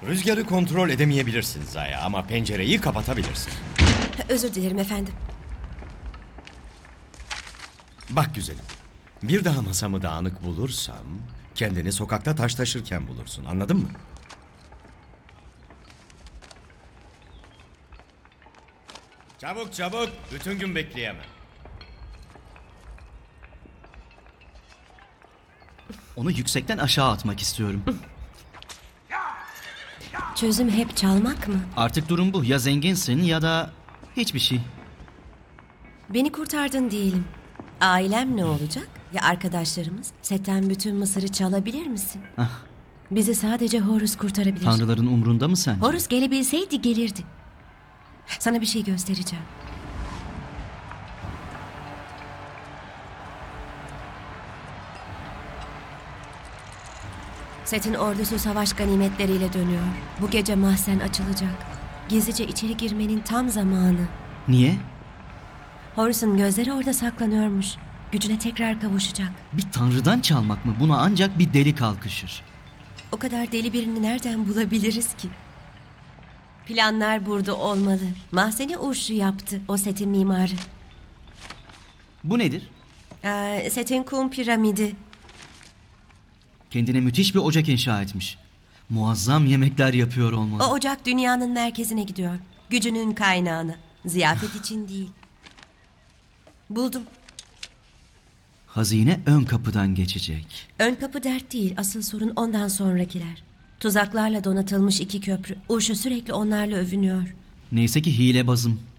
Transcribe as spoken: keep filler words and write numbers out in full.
Rüzgarı kontrol edemeyebilirsin Zaya ama pencereyi kapatabilirsin. Özür dilerim efendim. Bak güzelim, bir daha masamı dağınık bulursam kendini sokakta taş taşırken bulursun, anladın mı? Çabuk çabuk, bütün gün bekleyemem. Onu yüksekten aşağı atmak istiyorum. Çözüm hep çalmak mı? Artık durum bu. Ya zenginsin ya da hiçbir şey. Beni kurtardın diyelim. Ailem ne olacak? Ya arkadaşlarımız? Setten bütün Mısır'ı çalabilir misin? Ah. Bizi sadece Horus kurtarabilir. Tanrıların umrunda mı sence? Horus gelebilseydi gelirdi. Sana bir şey göstereceğim. Set'in ordusu savaş ganimetleriyle dönüyor. Bu gece mahzen açılacak. Gizlice içeri girmenin tam zamanı. Niye? Horus'un gözleri orada saklanıyormuş. Gücüne tekrar kavuşacak. Bir tanrıdan çalmak mı? Buna ancak bir deli kalkışır. O kadar deli birini nereden bulabiliriz ki? Planlar burada olmalı. Mahzeni Urşu yaptı, o Set'in mimarı. Bu nedir? Ee, Set'in kum piramidi. Kendine müthiş bir ocak inşa etmiş. Muazzam yemekler yapıyor olmalı. O ocak dünyanın merkezine gidiyor. Gücünün kaynağına. Ziyafet için değil. Buldum. Hazine ön kapıdan geçecek. Ön kapı dert değil, asıl sorun ondan sonrakiler. Tuzaklarla donatılmış iki köprü. Urşu sürekli onlarla övünüyor. Neyse ki hilebazım.